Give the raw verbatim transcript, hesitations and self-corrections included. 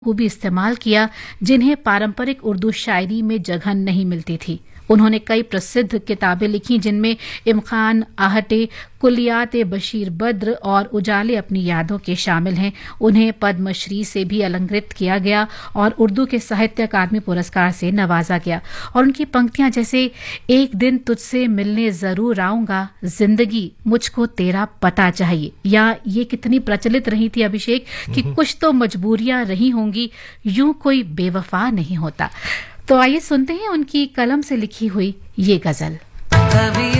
को भी इस्तेमाल किया जिन्हें पारंपरिक उर्दू शायरी में जगह नहीं मिलती थी। उन्होंने कई प्रसिद्ध किताबें लिखी जिनमें इमखान आहटे, कुलियात बशीर बद्र और उजाले अपनी यादों के शामिल हैं। उन्हें पद्मश्री से भी अलंकृत किया गया और उर्दू के साहित्य अकादमी पुरस्कार से नवाजा गया। और उनकी पंक्तियां जैसे एक दिन तुझसे मिलने जरूर आऊंगा, जिंदगी मुझको तेरा पता चाहिए, या ये कितनी प्रचलित रही थी अभिषेक कि कुछ तो मजबूरियां रही होंगी, यूं कोई बेवफा नहीं होता। तो आइए सुनते हैं उनकी कलम से लिखी हुई ये गजल।